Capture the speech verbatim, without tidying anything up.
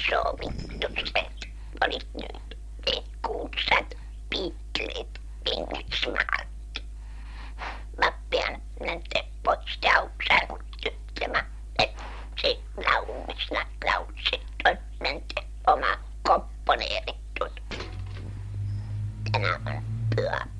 iso vittu se. Olit nyt kuutsat piitleet pingatsimaat. Mä pean näitä postauksen syttämään. Se laumisnat laussit on näitä oma komponeerit. Tänään on pyhä